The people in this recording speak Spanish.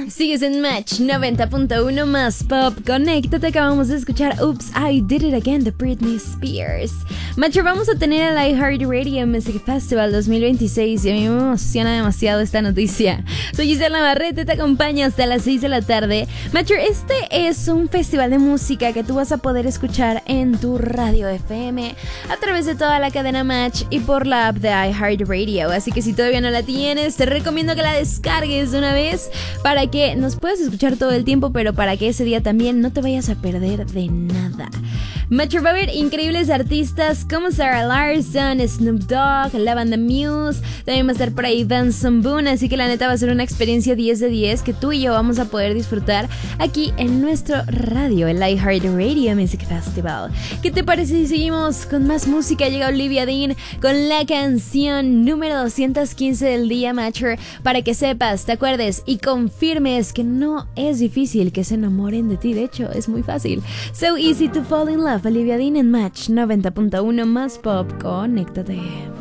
Sigues en Match 90.1 más Pop. Conéctate, acabamos de escuchar Oops, I Did It Again de Britney Spears. Matcher, vamos a tener el iHeartRadio Music Festival 2026 y a mí me emociona demasiado esta noticia. Soy Gisela Navarrete, te acompaño hasta las 6 de la tarde. Matcher, este es un festival de música que tú vas a poder escuchar en tu radio FM a través de toda la cadena Match y por la app de iHeartRadio. Así que si todavía no la tienes, te recomiendo que la descargues de una vez para que nos puedas escuchar todo el tiempo, pero para que ese día también no te vayas a perder de nada. Matcher, va a haber increíbles artistas como Sarah Larson, Snoop Dogg, la banda Muse, también va a estar por ahí Benson Boone, así que la neta va a ser una experiencia 10 de 10 que tú y yo vamos a poder disfrutar aquí en nuestro radio, el iHeartRadio Music Festival. ¿Qué te parece si seguimos con más música? Llega Olivia Dean con la canción número 215 del día, Matcher, para que sepas, te acuerdes y confirmes que no es difícil que se enamoren de ti. De hecho, es muy fácil. So easy to fall in love. Olivia Dean en Match 90.1 más Pop. Conéctate.